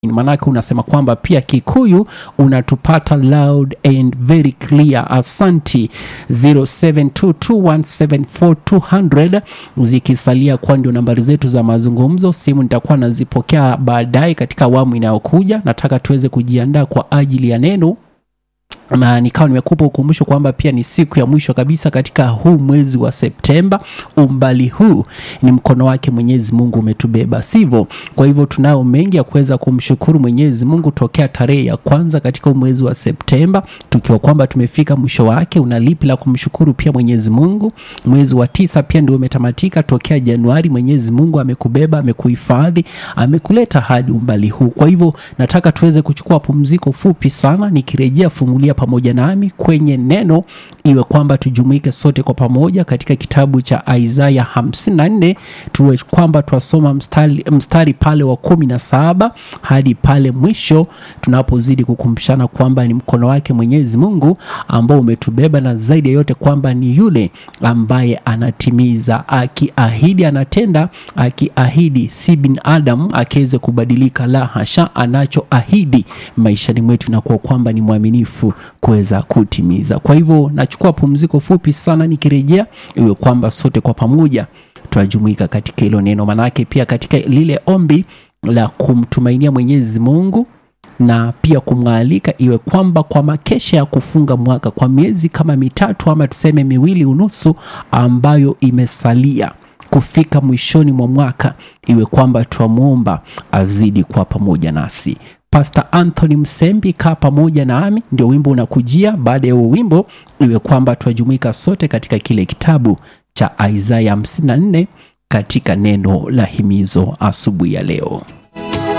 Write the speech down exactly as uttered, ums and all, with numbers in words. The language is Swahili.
Manake unasema kwamba pia Kikuyu unatupata loud and very clear. Asanti. zero seven two two one seven four two zero zero zikisalia kwa ndio nambari zetu za mazungumzo. Simu nitakuwa nazipokea baadaye katika awamu inayokuja. Nataka tuweze kujiandaa kwa ajili ya neno. Na nikao nimekupa ukumbusho kwamba pia ni siku ya mwisho kabisa katika huu mwezi wa Septemba. Umbali huu ni mkono wake Mwenyezi Mungu umetubeba, sivyo? Kwa hivyo tunao mengi ya kuweza kumshukuru Mwenyezi Mungu tokea tarehe ya kwanza katika mwezi wa Septemba, tukiwa kwamba tumefika mwisho wake. Unalipi la kumshukuru pia Mwenyezi Mungu? Mwezi wa tisa pia ndio umetamatika tokea Januari. Mwenyezi Mungu amekubeba, amekuhifadhi, amekuleta hadi umbali huu. Kwa hivyo nataka tuweze kuchukua pumziko fupi sana. Nikirejea fungulia pamoja nami kwenye neno, iwe kwamba tujumuike sote kwa pamoja katika kitabu cha Isaya hamsini na nne, tuwe kwamba tuasoma mstari, mstari pale wa kumi na saba hadi pale mwisho, tunapozidi kukumbushana kwamba ni mkono wake Mwenyezi Mungu ambao umetubeba, na zaidi ya yote kwamba ni yule ambaye anatimiza, akiahidi anatenda, akiahidi si bin Adam akiweze kubadilika, la hasha, anachoahidi maishani mwetu na kwa kwamba ni mwaminifu kuweza kutimiza. Kwa hivyo nachukua pumziko fupi sana, nikirejea iwe kwamba sote kwa pamoja tuajumuika katika hilo neno. Manake pia katika lile ombi la kumtumainia Mwenyezi Mungu na pia kumwalika iwe kwamba kwa makesha ya kufunga mwaka kwa miezi kama mitatu ama tuseme miwili unusu ambayo imesalia kufika mwishoni mwa mwaka, iwe kwamba tuamuomba azidi kwa pamoja nasi. Pastor Anthony Msembi kaa pamoja nami, ndio wimbo unakujia. Baada ya wimbo iwe kwamba tuajumuika sote katika kile kitabu cha Isaya hamsini na nne katika neno la himizo asubuhi ya leo.